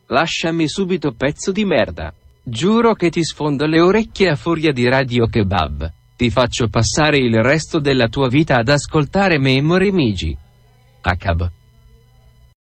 Lasciami subito, pezzo di merda. Giuro che ti sfondo le orecchie a furia di Radio Kebab. Ti faccio passare il resto della tua vita ad ascoltare Memory Migi. Akab.